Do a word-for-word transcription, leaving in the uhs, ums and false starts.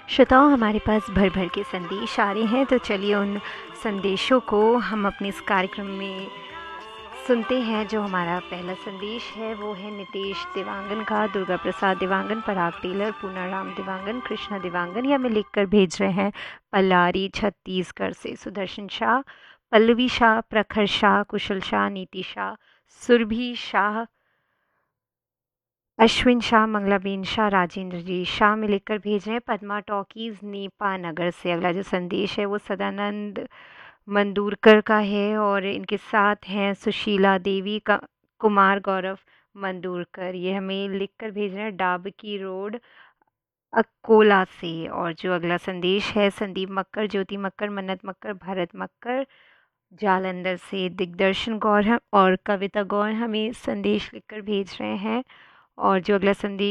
श्रोताओं, हमारे पास भर भर के संदेश आ रहे हैं, तो चलिए उन संदेशों को हम अपने इस कार्यक्रम में सुनते हैं। जो हमारा पहला संदेश है वो है नितेश देवांगन का। दुर्गा प्रसाद देवांगन, पराग टेलर, पूनाराम देवांगन, कृष्णा देवांगन, ये हमें लिख कर भेज रहे हैं पल्लारी छत्तीसगढ़ से। सुदर्शन शाह, पल्लवी शाह, प्रखर शाह, कुशल शाह, नीति शाह, सुरभि शाह, अश्विन शाह, मंगलाबेन शाह, राजेंद्र जी शाह में लिखकर भेज रहे हैं पद्मा टॉकीज़ नेपा नगर से। अगला जो संदेश है वो सदानंद मंदूरकर का है और इनके साथ हैं सुशीला देवी का, कुमार गौरव मंदूरकर। ये हमें लिखकर भेज रहे हैं डाबकी रोड, अकोला से। और जो अगला संदेश है संदीप मक्कर, ज्योति मक्कर, मन्नत मक्कर, भारत मक्कर, जालंधर से। दिग्दर्शन गौर और कविता गौर हमें संदेश लिखकर भेज रहे हैं। और जो अगला संदेश